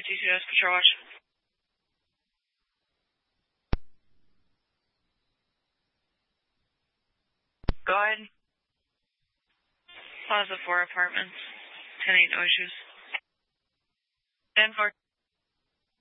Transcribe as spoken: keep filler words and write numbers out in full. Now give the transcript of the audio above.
T C S Patrol Watch. Go ahead. Plaza four Apartments. ten eight, no issues. ten four.